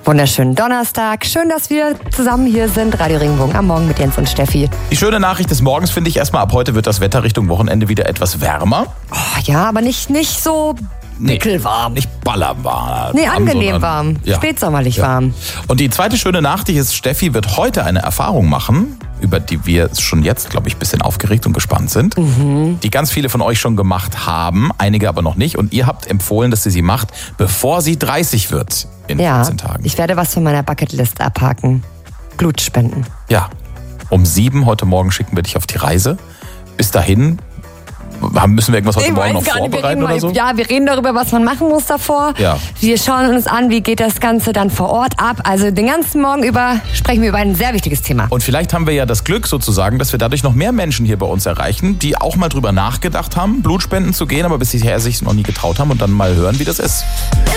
Wunderschönen Donnerstag. Schön, dass wir zusammen hier sind. Radio Regenbogen am Morgen mit Jens und Steffi. Die schöne Nachricht des Morgens finde ich erstmal, ab heute wird das Wetter Richtung Wochenende wieder etwas wärmer. Oh, ja, aber nicht so pickelwarm. Nicht ballerwarm. Nee, angenehm warm. Ja. Spätsommerlich warm. Und die zweite schöne Nachricht ist, Steffi wird heute eine Erfahrung machen, über die wir schon jetzt, glaube ich, ein bisschen aufgeregt und gespannt sind. Die ganz viele von euch schon gemacht haben, einige aber noch nicht. Und ihr habt empfohlen, dass sie macht, bevor sie 30 wird in 14 Tagen. Ich werde was von meiner Bucketlist abhaken. Blut spenden. Ja, um 7 heute Morgen schicken wir dich auf die Reise. Bis dahin müssen wir irgendwas heute Morgen noch vorbereiten oder so? Ja, wir reden darüber, was man machen muss davor. Ja. Wir schauen uns an, wie geht das Ganze dann vor Ort ab. Also den ganzen Morgen über sprechen wir über ein sehr wichtiges Thema. Und vielleicht haben wir ja das Glück sozusagen, dass wir dadurch noch mehr Menschen hier bei uns erreichen, die auch mal drüber nachgedacht haben, Blutspenden zu gehen, aber bisher sich noch nie getraut haben und dann mal hören, wie das ist.